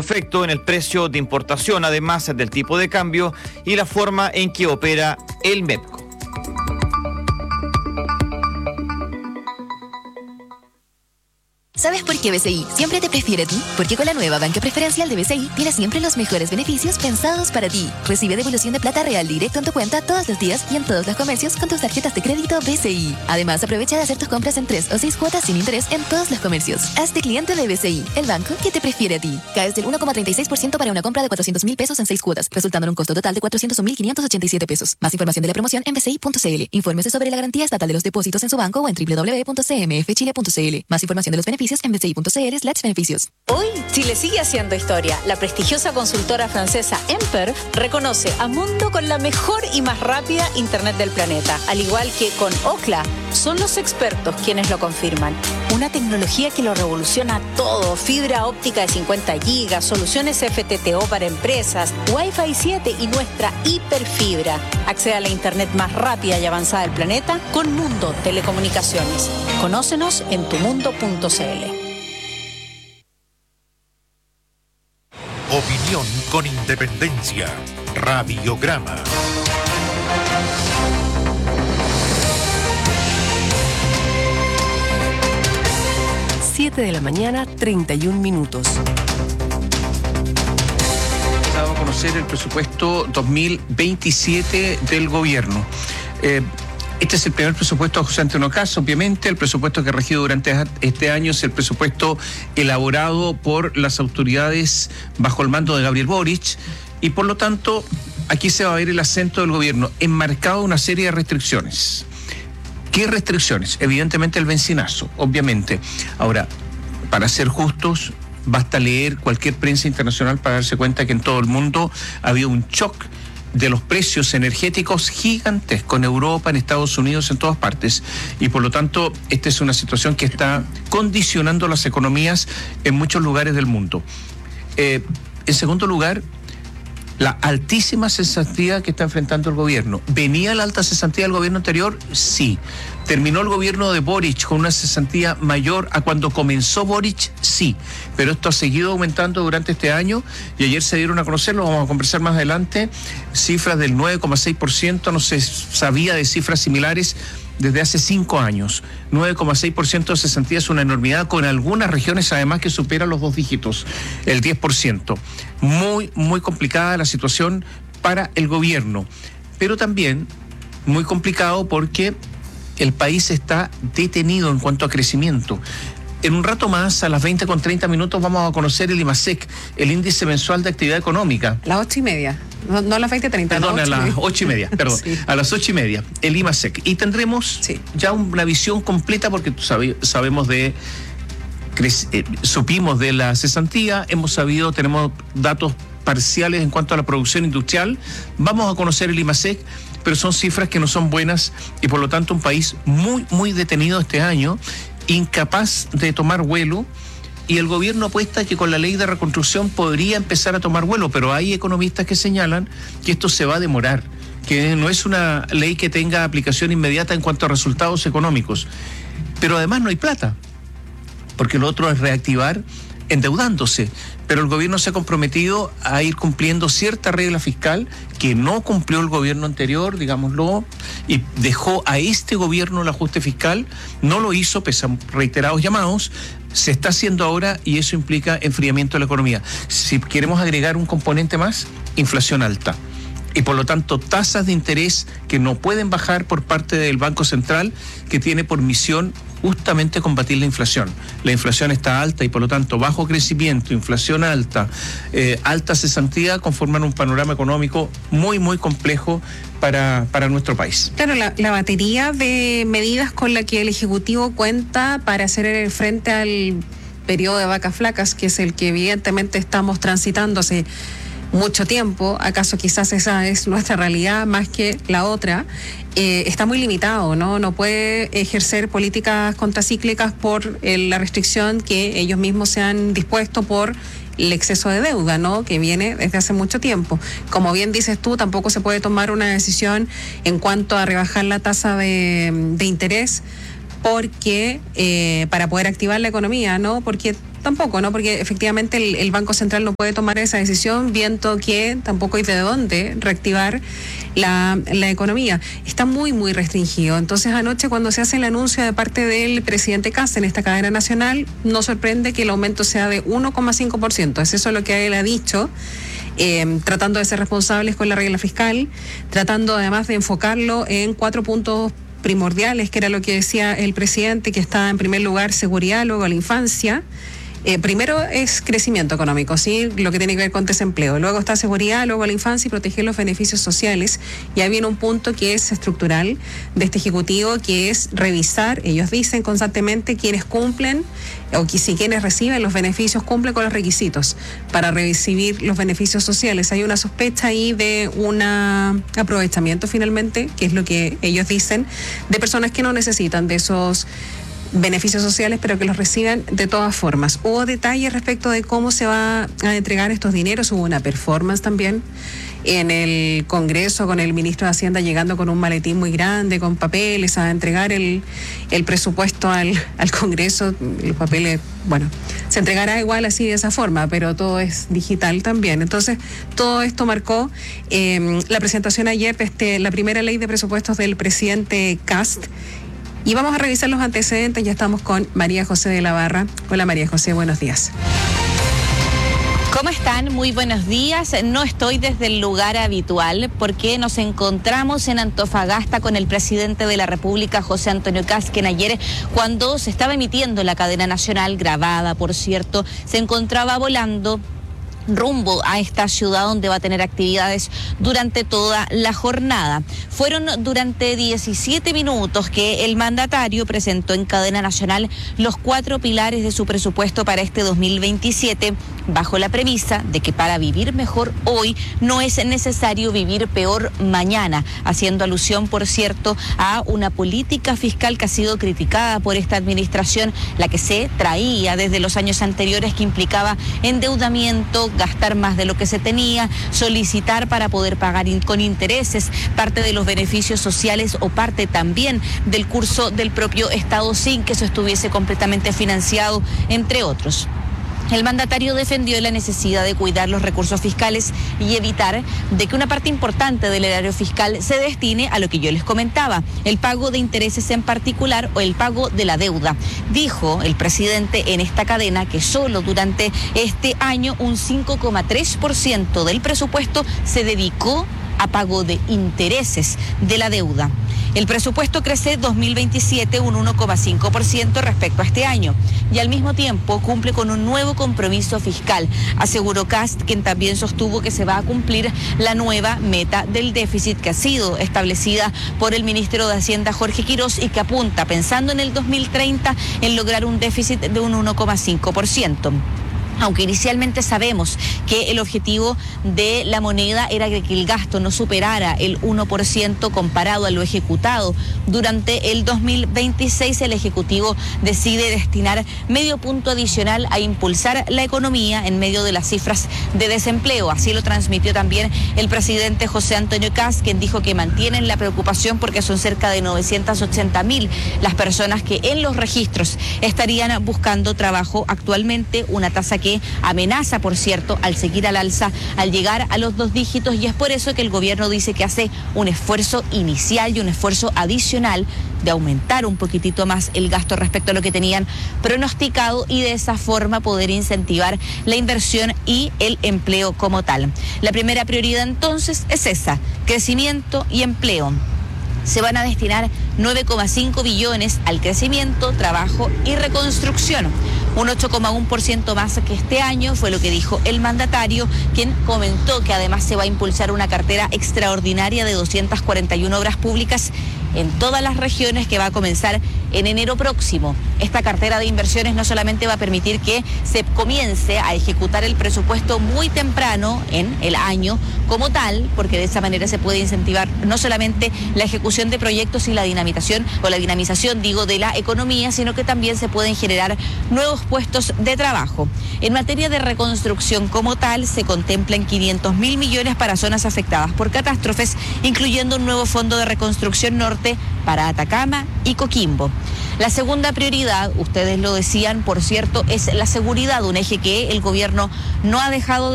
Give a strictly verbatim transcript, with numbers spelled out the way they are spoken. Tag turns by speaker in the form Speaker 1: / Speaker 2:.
Speaker 1: efecto en el precio de importación, además del tipo de cambio y la forma en que opera el MEPCO.
Speaker 2: ¿Sabes por qué B C I siempre te prefiere a ti? Porque con la nueva banca preferencial de B C I tienes siempre los mejores beneficios pensados para ti. Recibe devolución de plata real directo en tu cuenta todos los días y en todos los comercios con tus tarjetas de crédito B C I. Además, aprovecha de hacer tus compras en tres o seis cuotas sin interés en todos los comercios. Hazte cliente de B C I, el banco que te prefiere a ti. Caes del uno coma treinta y seis por ciento para una compra de cuatrocientos mil pesos en seis cuotas, resultando en un costo total de cuatrocientos un mil quinientos ochenta y siete pesos. Más información de la promoción en b c i punto c l. Infórmese sobre la garantía estatal de los depósitos en su banco o en w w w punto c m f chile punto c l. Más información de los beneficios en b c i punto c l slash beneficios.
Speaker 3: Hoy, Chile sigue haciendo historia. La prestigiosa consultora francesa Emper reconoce a Mundo con la mejor y más rápida internet del planeta. Al igual que con Ookla, son los expertos quienes lo confirman. Una tecnología que lo revoluciona todo. Fibra óptica de cincuenta gigas, soluciones F T T O para empresas, Wi-Fi siete y nuestra hiperfibra. Accede a la internet más rápida y avanzada del planeta con Mundo Telecomunicaciones. Conócenos en tu mundo punto c l.
Speaker 4: Opinión con independencia. Radiograma.
Speaker 5: siete de la mañana, treinta y un minutos.
Speaker 6: Ha dado a conocer el presupuesto dos mil veintisiete del gobierno. Eh, Este es el primer presupuesto de José Antonio Kast, obviamente. El presupuesto que ha regido durante este año es el presupuesto elaborado por las autoridades bajo el mando de Gabriel Boric y por lo tanto aquí se va a ver el acento del gobierno enmarcado en una serie de restricciones. ¿Qué restricciones? Evidentemente el bencinazo, obviamente. Ahora, para ser justos, basta leer cualquier prensa internacional para darse cuenta que en todo el mundo ha habido un shock de los precios energéticos gigantescos en Europa, en Estados Unidos, en todas partes. Y por lo tanto, esta es una situación que está condicionando las economías en muchos lugares del mundo. Eh, en segundo lugar, la altísima cesantía que está enfrentando el gobierno. ¿Venía la alta cesantía del gobierno anterior? Sí. ¿Terminó el gobierno de Boric con una cesantía mayor a cuando comenzó Boric? Sí. Pero esto ha seguido aumentando durante este año y ayer se dieron a conocer, lo vamos a conversar más adelante, cifras del nueve coma seis por ciento, no se sabía de cifras similares desde hace cinco años. nueve coma seis por ciento de cesantía es una enormidad, con algunas regiones además que superan los dos dígitos, el diez por ciento. Muy, muy complicada la situación para el gobierno, pero también muy complicado porque el país está detenido en cuanto a crecimiento. En un rato más, a las veinte con treinta minutos, vamos a conocer el IMASEC, el índice mensual de actividad económica.
Speaker 7: Las ocho y media, no, no a las veinte treinta.
Speaker 6: Perdón, a las ocho y media, perdón, sí. a las ocho y media, el IMASEC. Y tendremos sí. ya una visión completa porque sabe, sabemos de, eh, supimos de la cesantía, hemos sabido, tenemos datos parciales en cuanto a la producción industrial. Vamos a conocer el IMASEC, pero son cifras que no son buenas y por lo tanto un país muy, muy detenido este año, incapaz de tomar vuelo, y el gobierno apuesta que con la ley de reconstrucción podría empezar a tomar vuelo, pero hay economistas que señalan que esto se va a demorar, que no es una ley que tenga aplicación inmediata en cuanto a resultados económicos. Pero además no hay plata, porque lo otro es reactivar endeudándose. Pero el gobierno se ha comprometido a ir cumpliendo cierta regla fiscal que no cumplió el gobierno anterior, digámoslo, y dejó a este gobierno el ajuste fiscal, no lo hizo pese a reiterados llamados, se está haciendo ahora y eso implica enfriamiento de la economía. Si queremos agregar un componente más, inflación alta. Y por lo tanto tasas de interés que no pueden bajar por parte del Banco Central, que tiene por misión justamente combatir la inflación. La inflación está alta y por lo tanto bajo crecimiento, inflación alta, eh, alta cesantía conforman un panorama económico muy muy complejo para, para nuestro país.
Speaker 7: Claro, la, la batería de medidas con la que el Ejecutivo cuenta para hacer frente al periodo de vacas flacas, que es el que evidentemente estamos transitando hace mucho tiempo, acaso quizás esa es nuestra realidad más que la otra, eh, está muy limitado, ¿no? No puede ejercer políticas contracíclicas por eh, la restricción que ellos mismos se han dispuesto por el exceso de deuda, ¿no? Que viene desde hace mucho tiempo. Como bien dices tú, tampoco se puede tomar una decisión en cuanto a rebajar la tasa de, de interés porque eh, para poder activar la economía, ¿no? Porque tampoco, ¿no? Porque efectivamente el, el Banco Central no puede tomar esa decisión, viendo que tampoco hay de dónde reactivar la, la economía. Está muy, muy restringido. Entonces, anoche cuando se hace el anuncio de parte del presidente Kast en esta cadena nacional, no sorprende que el aumento sea de uno coma cinco por ciento. Es eso lo que él ha dicho. Eh, tratando de ser responsables con la regla fiscal, tratando además de enfocarlo en cuatro puntos primordiales, que era lo que decía el presidente, que está en primer lugar seguridad, luego la infancia. Eh, primero es crecimiento económico, ¿sí? Lo que tiene que ver con desempleo. Luego está seguridad, luego la infancia y proteger los beneficios sociales. Y ahí viene un punto que es estructural de este Ejecutivo, que es revisar, ellos dicen constantemente, quienes cumplen o que si quienes reciben los beneficios cumplen con los requisitos para recibir los beneficios sociales. Hay una sospecha ahí de un aprovechamiento finalmente, que es lo que ellos dicen, de personas que no necesitan de esos beneficios sociales, pero que los reciban de todas formas. Hubo detalles respecto de cómo se va a entregar estos dineros, hubo una performance también en el Congreso con el ministro de Hacienda llegando con un maletín muy grande, con papeles, a entregar el, el presupuesto al, al Congreso. Los papeles, bueno, se entregará igual así de esa forma, pero todo es digital también. Entonces, todo esto marcó eh, la presentación ayer de este, la primera ley de presupuestos del presidente Kast. Y vamos a revisar los antecedentes. Ya estamos con María José de la Barra. Hola María José, buenos días.
Speaker 8: ¿Cómo están? Muy buenos días. No estoy desde el lugar habitual porque nos encontramos en Antofagasta con el presidente de la República, José Antonio Kast, quien ayer, cuando se estaba emitiendo la cadena nacional, grabada por cierto, se encontraba volando rumbo a esta ciudad donde va a tener actividades durante toda la jornada. Fueron durante diecisiete minutos que el mandatario presentó en cadena nacional los cuatro pilares de su presupuesto para este dos mil veintisiete, bajo la premisa de que para vivir mejor hoy no es necesario vivir peor mañana, haciendo alusión, por cierto, a una política fiscal que ha sido criticada por esta administración, la que se traía desde los años anteriores, que implicaba endeudamiento, gastar más de lo que se tenía, solicitar para poder pagar in- con intereses parte de los beneficios sociales o parte también del curso del propio Estado sin que eso estuviese completamente financiado, entre otros. El mandatario defendió la necesidad de cuidar los recursos fiscales y evitar de que una parte importante del erario fiscal se destine a lo que yo les comentaba, el pago de intereses en particular o el pago de la deuda. Dijo el presidente en esta cadena que solo durante este año un cinco coma tres por ciento del presupuesto se dedicó a pago de intereses de la deuda. El presupuesto crece dos mil veintisiete un uno coma cinco por ciento respecto a este año y al mismo tiempo cumple con un nuevo compromiso fiscal. Aseguró Kast, quien también sostuvo que se va a cumplir la nueva meta del déficit que ha sido establecida por el ministro de Hacienda, Jorge Quirós, y que apunta, pensando en el dos mil treinta, en lograr un déficit de un uno coma cinco por ciento. Aunque inicialmente sabemos que el objetivo de la moneda era que el gasto no superara el uno por ciento comparado a lo ejecutado durante el dos mil veintiséis, el Ejecutivo decide destinar medio punto adicional a impulsar la economía en medio de las cifras de desempleo. Así lo transmitió también el presidente José Antonio Kast, quien dijo que mantienen la preocupación porque son cerca de novecientas ochenta mil las personas que en los registros estarían buscando trabajo actualmente, una tasa que amenaza, por cierto, al seguir al alza, al llegar a los dos dígitos, y es por eso que el gobierno dice que hace un esfuerzo inicial y un esfuerzo adicional de aumentar un poquitito más el gasto respecto a lo que tenían pronosticado y de esa forma poder incentivar la inversión y el empleo como tal. La primera prioridad entonces es esa, crecimiento y empleo. Se van a destinar nueve coma cinco billones al crecimiento, trabajo y reconstrucción. Un ocho coma uno por ciento más que este año, fue lo que dijo el mandatario, quien comentó que además se va a impulsar una cartera extraordinaria de doscientas cuarenta y una obras públicas en todas las regiones, que va a comenzar en enero próximo. Esta cartera de inversiones no solamente va a permitir que se comience a ejecutar el presupuesto muy temprano en el año como tal, porque de esa manera se puede incentivar no solamente la ejecución de proyectos y la dinamización, o la dinamización, digo, de la economía, sino que también se pueden generar nuevos puestos de trabajo. En materia de reconstrucción como tal, se contemplan quinientos mil millones para zonas afectadas por catástrofes, incluyendo un nuevo fondo de reconstrucción norte para Atacama y Coquimbo. La segunda prioridad, ustedes lo decían, por cierto, es la seguridad, un eje que el gobierno no ha dejado de